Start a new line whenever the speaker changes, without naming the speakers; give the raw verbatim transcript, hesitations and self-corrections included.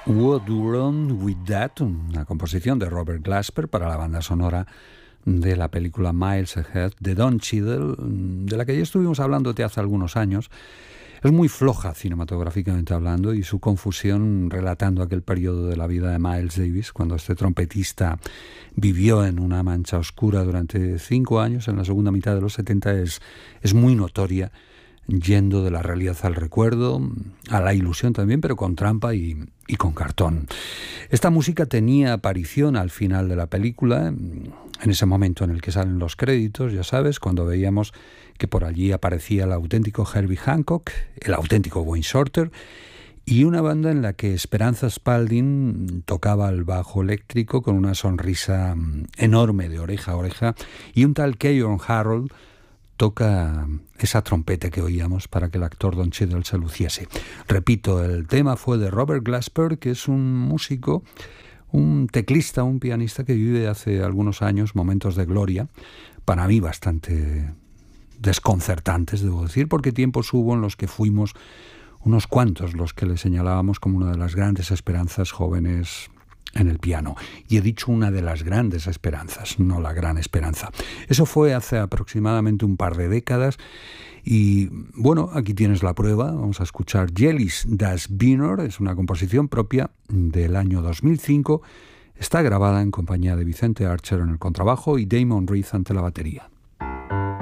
What Do Wrong With That, una composición de Robert Glasper para la banda sonora de la película Miles Ahead de Don Cheadle, de la que ya estuvimos hablándote hace algunos años. Es muy floja cinematográficamente hablando, y su confusión relatando aquel periodo de la vida de Miles Davis, cuando este trompetista vivió en una mancha oscura durante cinco años en la segunda mitad de los setenta, es, es muy notoria, yendo de la realidad al recuerdo, a la ilusión también, pero con trampa y, y con cartón. Esta música tenía aparición al final de la película, en ese momento en el que salen los créditos, ya sabes, cuando veíamos que por allí aparecía el auténtico Herbie Hancock, el auténtico Wayne Shorter, y una banda en la que Esperanza Spalding tocaba el bajo eléctrico con una sonrisa enorme de oreja a oreja, y un tal Keyon Harold toca esa trompeta que oíamos para que el actor Don Cheadle se luciese. Repito, el tema fue de Robert Glasper, que es un músico, un teclista, un pianista que vive hace algunos años momentos de gloria, para mí bastante desconcertantes, debo decir, porque tiempos hubo en los que fuimos unos cuantos los que le señalábamos como una de las grandes esperanzas jóvenes en el piano. Y he dicho una de las grandes esperanzas, no la gran esperanza. Eso fue hace aproximadamente un par de décadas. Y bueno, aquí tienes la prueba. Vamos a escuchar Jellies das Wiener. Es una composición propia del año dos mil cinco. Está grabada en compañía de Vicente Archer en el contrabajo y Damon Reed ante la batería.